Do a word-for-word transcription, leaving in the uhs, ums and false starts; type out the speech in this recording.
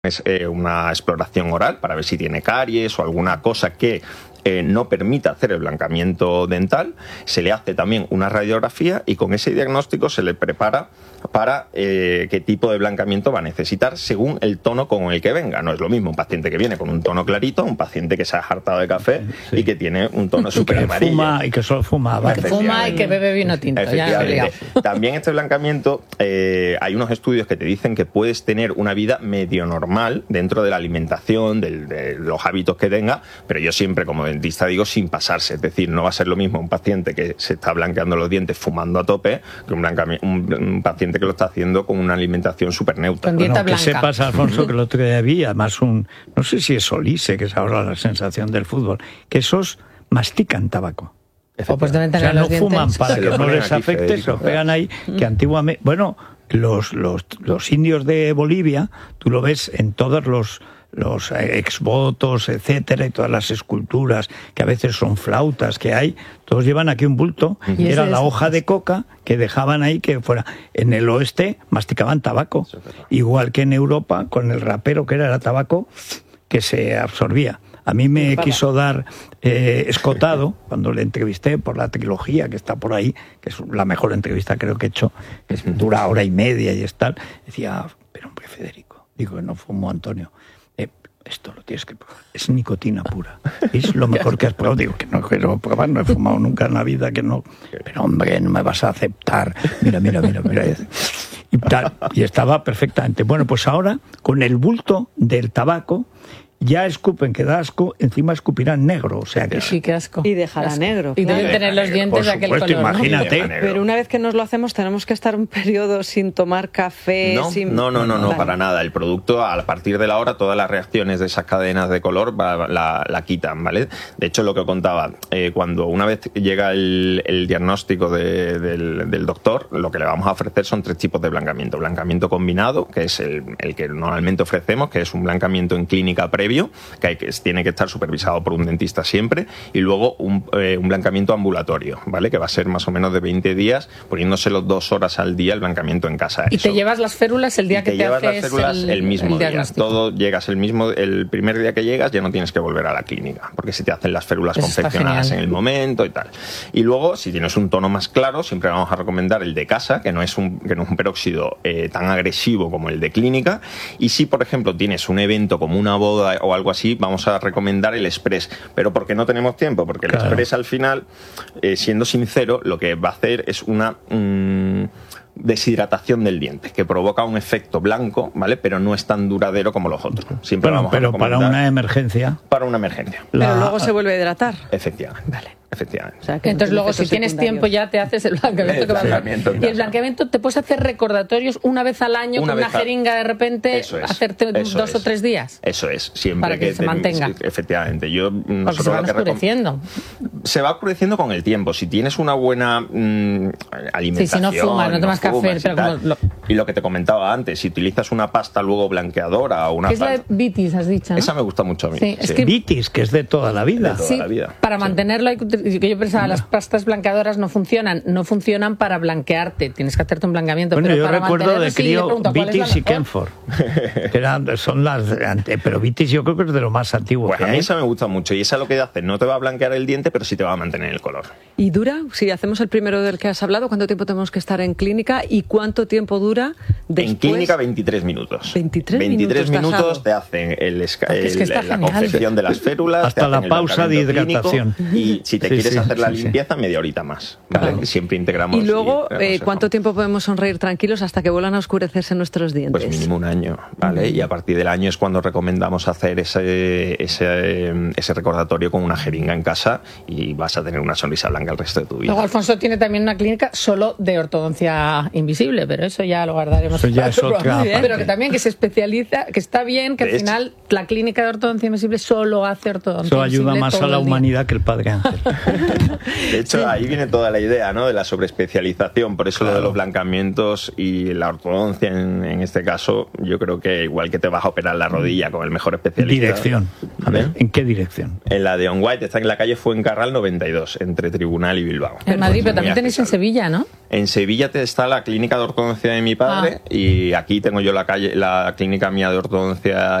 es eh, una exploración oral para ver si tiene caries o alguna cosa que eh, no permita hacer el blancamiento dental. Se le hace también una radiografía y con ese diagnóstico se le prepara para eh, qué tipo de blancamiento va a necesitar según el tono con el que venga. No es lo mismo un paciente que viene con un tono clarito, un paciente que se ha hartado de café sí. y que tiene un tono súper amarillo. Fuma, y que solo fuma. Que fuma y que bebe vino tinto. Efectivamente. Ya también este blancamiento, eh, hay unos estudios que te dicen que puedes tener una vida medio normal dentro de la alimentación, del, de los hábitos que tenga, pero yo siempre como dentista digo sin pasarse. Es decir, no va a ser lo mismo un paciente que se está blanqueando los dientes fumando a tope que un, un, un paciente que lo está haciendo con una alimentación súper neutra. Con dieta bueno, blanca. Que sepas, Alfonso, que el otro día había además un, no sé si es Olise, que es ahora la sensación del fútbol, que esos mastican tabaco. O pues deben tener o sea, los no dientes. fuman para se que no les aquí, afecte, Federico. se lo pegan ahí, que antiguamente, bueno, los, los, los indios de Bolivia, tú lo ves en todos los los exvotos, etcétera, y todas las esculturas, que a veces son flautas que hay, todos llevan aquí un bulto, y era la hoja de coca que dejaban ahí que fuera. En el oeste masticaban tabaco, igual que en Europa, con el rapero que era, era tabaco que se absorbía. A mí me quiso dar eh, Escotado, cuando le entrevisté por la trilogía que está por ahí, que es la mejor entrevista creo que he hecho, que es, dura hora y media y es tal, decía, pero hombre, Federico, digo que no fumo, Antonio, eh, esto lo tienes que probar, es nicotina pura, es lo mejor que has probado. Digo que no quiero probar, no he fumado nunca en la vida, que no, pero hombre, no me vas a aceptar, mira, mira, mira, mira, y tal, y estaba perfectamente. Bueno, pues ahora, con el bulto del tabaco, ya escupen, que da asco, encima escupirán negro, o sea que... Sí, qué asco. Y dejará asco. negro. Y claro. deben tener los dientes de aquel supuesto, color, imagínate. ¿no? Pero una vez que nos lo hacemos, tenemos que estar un periodo sin tomar café, No, sin... no, no, no, no vale. para nada. El producto, a partir de la hora, todas las reacciones de esas cadenas de color va, la, la quitan, ¿vale? De hecho, lo que contaba, eh, cuando una vez llega el, el diagnóstico de, del, del doctor, lo que le vamos a ofrecer son tres tipos de blancamiento. Blancamiento combinado, que es el, el que normalmente ofrecemos, que es un blancamiento en clínica previo, que hay que tiene que estar supervisado por un dentista siempre, y luego un, eh, un blancamiento ambulatorio, ¿vale? Que va a ser más o menos de veinte días, poniéndoselo dos horas al día el blancamiento en casa. Y Eso. te llevas las férulas el día y que te, te llevas haces las férulas el, el mismo el día. Todo llegas el mismo, el primer día que llegas ya no tienes que volver a la clínica, porque se te hacen las férulas Eso confeccionadas en el momento y tal. Y luego, si tienes un tono más claro, siempre vamos a recomendar el de casa, que no es un, que no es un peróxido eh, tan agresivo como el de clínica. Y si, por ejemplo, tienes un evento como una boda o algo así, vamos a recomendar el Express, pero porque no tenemos tiempo, porque el claro. Express al final, eh, siendo sincero, lo que va a hacer es una mmm, deshidratación del diente, que provoca un efecto blanco, ¿vale? Pero no es tan duradero como los otros. Siempre bueno, vamos pero a para una emergencia. Para una emergencia. Pero La... luego se vuelve a hidratar. Efectivamente. Vale. Efectivamente. O sea, que entonces no luego si tienes tiempo ya te haces el blancamiento. El que blancamiento va a y el blancamiento te puedes hacer recordatorios una vez al año una con una a... jeringa de repente, eso es, hacerte eso dos es. o tres días. Eso es, siempre para que, que se te... mantenga. Efectivamente. Yo, porque se van oscureciendo. Recom... Se va oscureciendo con el tiempo. Si tienes una buena mmm, alimentación... Sí, si no fumas, no tomas no café. Pero y, como lo... y lo que te comentaba antes, si utilizas una pasta luego blanqueadora o una... ¿Qué es la vitis, has dicho? ¿no? Esa me gusta mucho a mí. Sí, es sí. que... Vitis, que es de toda la vida. De toda sí, la vida. Para sí. mantenerlo, hay que yo pensaba, las pastas blanqueadoras no funcionan, no funcionan para blanquearte, tienes que hacerte un blanqueamiento. Bueno, pero yo para recuerdo de crío sí, Vitis y Kenford, que eran, son las, pero Vitis yo creo que es de lo más antiguo. Pues que a mí hay. esa me gusta mucho y esa lo que hace, no te va a blanquear el diente, pero sí te va a mantener el color. ¿Y dura? Si hacemos el primero del que has hablado, ¿cuánto tiempo tenemos que estar en clínica y cuánto tiempo dura después? En clínica veintitrés minutos. veintitrés, veintitrés minutos, minutos te hacen el, esca el, es que la genial. confección de las férulas, hasta la pausa de hidratación. Y si te sí, quieres sí, hacer la sí, limpieza, sí. media horita más. ¿Vale? Claro. Siempre integramos. Y luego, y eh, ¿cuánto tiempo podemos sonreír tranquilos hasta que vuelvan a oscurecerse nuestros dientes? Pues mínimo un año, ¿vale? Uh-huh. Y a partir del año es cuando recomendamos hacer ese, ese, ese recordatorio con una jeringa en casa y vas a tener una sonrisa blanca el resto de tu vida. Luego Alfonso tiene también una clínica solo de ortodoncia invisible, pero eso ya lo guardaremos. Eso ya es otra pero que también que se especializa, que está bien, que de al hecho, final la clínica de ortodoncia invisible solo hace ortodoncia eso invisible. Eso ayuda más a la humanidad que el Padre Ángel. De hecho, sí. ahí viene toda la idea, ¿no? De la sobreespecialización, por eso claro. lo de los blancamientos y la ortodoncia en, en este caso, yo creo que igual que te vas a operar la rodilla con el mejor especialista. Dirección. A ver, ¿en qué dirección? En la de On White, está en la calle Fuencarral noventa y dos, entre Tribunal y Bilbao. En Madrid, pero también tenéis en Sevilla, ¿no? En Sevilla está la clínica de ortodoncia de mi padre, ah. y aquí tengo yo la calle, la clínica mía de ortodoncia